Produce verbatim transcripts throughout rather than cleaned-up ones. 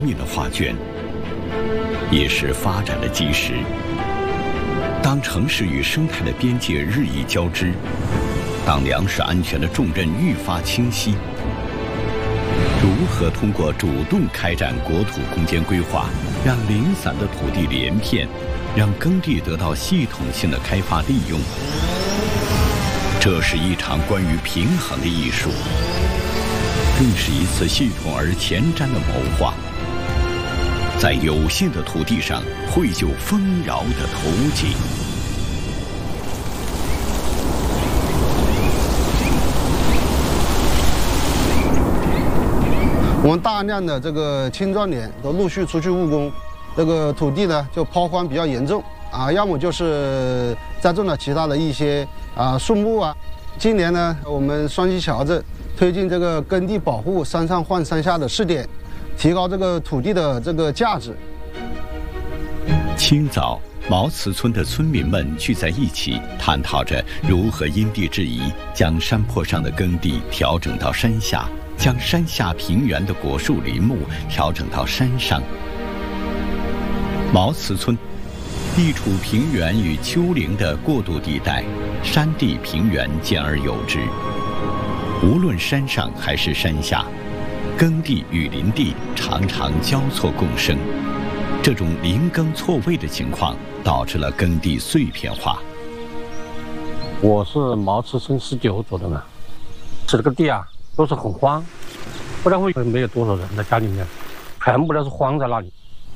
命的画卷，也是发展的基石。当城市与生态的边界日益交织，当粮食安全的重任愈发清晰，如何通过主动开展国土空间规划，让零散的土地连片，让耕地得到系统性的开发利用？这是一场关于平衡的艺术，更是一次系统而前瞻的谋划。在有限的土地上绘就丰饶的图景。 我们大量的这个青壮年都陆续出去务工，这个土地呢就抛荒比较严重啊，要么就是栽种了其他的一些啊树木啊。今年呢，我们双溪桥镇推进这个耕地保护、山上换山下的试点。提高这个土地的这个价值。 清早，毛祠村的村民们聚在一起，探讨着如何因地制宜，将山坡上的耕地调整到山下，将山下平原的果树林木调整到山上。毛祠村地处平原与丘陵的过渡地带，山地平原兼而有之。无论山上还是山下，耕地与林地常常交错共生，这种林耕错位的情况导致了耕地碎片化。 我是毛祠村十九组的嘛，这个地啊都是很荒，不知道为什么没有多少人在家里面，全部都是荒在那里。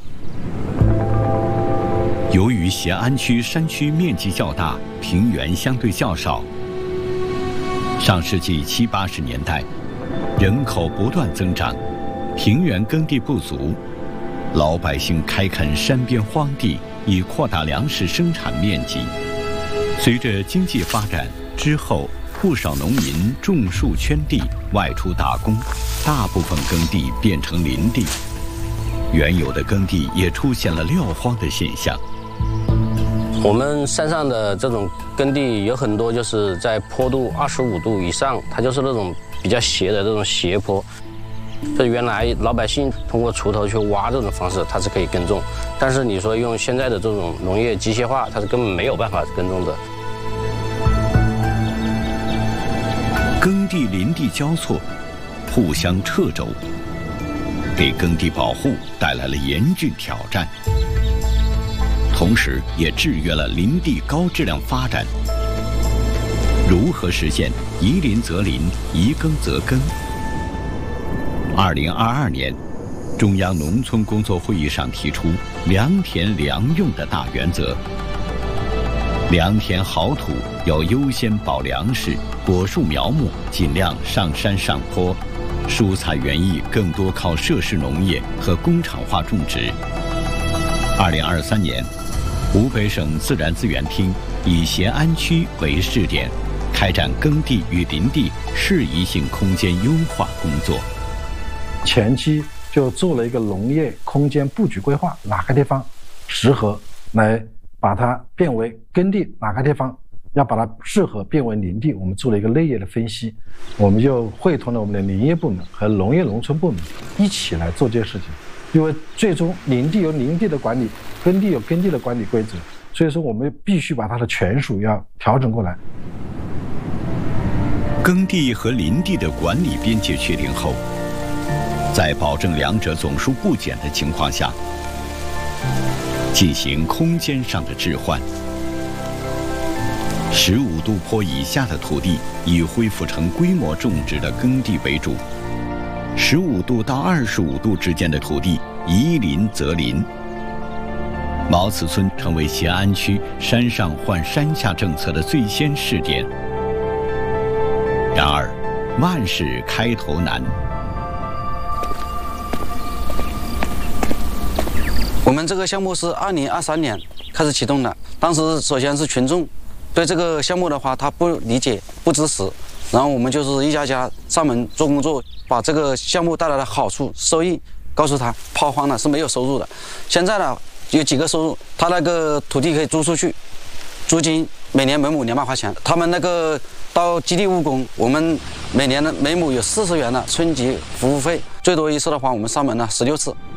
由于协安区山区面积较大，平原相对较少，上世纪七八十年代。人口不断增长，平原耕地不足，老百姓开垦山边荒地，以扩大粮食生产面积。随着经济发展之后，不少农民种树圈地，外出打工，大部分耕地变成林地，原有的耕地也出现了撂荒的现象。 我们山上的这种耕地有很多就是在坡度二十五度以上，它就是那种比较斜的这种斜坡。这原来老百姓通过锄头去挖这种方式，它是可以耕种，但是你说用现在的这种农业机械化，它是根本没有办法耕种的。 耕地林地交错，互相掣肘，给耕地保护带来了严峻挑战。同时也制约了林地高质量发展。如何实现宜林则林，宜耕则耕？二零二二年，中央农村工作会议上提出良田良用的大原则。良田好土要优先保粮食，果树苗木尽量上山上坡，蔬菜园艺更多靠设施农业和工厂化种植。二零二三年，湖北省自然资源厅以协安区为试点，开展耕地与林地适宜性空间优化工作。 前期就做了一个农业空间布局规划，哪个地方适合来把它变为耕地，哪个地方要把它适合变为林地，我们做了一个类业的分析，我们就会同了我们的林业部门和农业农村部门一起来做这件事情。因为最终林地有林地的管理，耕地有耕地的管理规则，所以说我们必须把它的权属要调整过来。 耕地和林地的管理边界确定后，在保证两者总数不减的情况下，进行空间上的置换。十五度坡以下的土地以恢复成规模种植的耕地为主。十五度到二十五度之间的土地宜林则林。毛祠村成为协安区山上换山下政策的最先试点。然而，万事开头难。 我们这个项目是二零二三年开始启动的，当时首先是群众对这个项目的话，他不理解、不支持，然后我们就是一家家上门做工作。把这个项目带来的好处、收益告诉他，抛荒呢是没有收入的。现在呢有几个收入，他那个土地可以租出去，租金每年每亩两百块钱。他们那个到基地务工，我们每年的每亩有四十元的村级服务费，最多一次的话，我们上门呢十六次。